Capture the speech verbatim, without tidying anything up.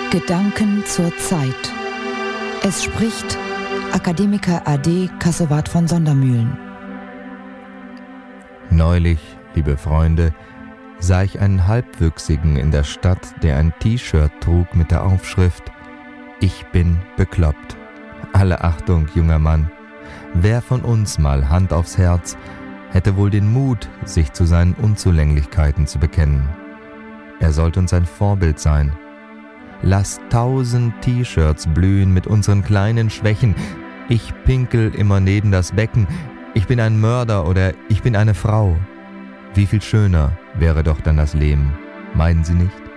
Gedanken zur Zeit. Es spricht Akademiker A D Kassowat von Sondermühlen. Neulich, liebe Freunde, sah ich einen Halbwüchsigen in der Stadt, der ein T-Shirt trug mit der Aufschrift »Ich bin bekloppt«. Alle Achtung, junger Mann. Wer von uns mal, Hand aufs Herz, hätte wohl den Mut, sich zu seinen Unzulänglichkeiten zu bekennen? Er sollte uns ein Vorbild sein. Lass tausend T-Shirts blühen mit unseren kleinen Schwächen. Ich pinkel immer neben das Becken. Ich bin ein Mörder oder ich bin eine Frau. Wie viel schöner wäre doch dann das Leben, meinen Sie nicht?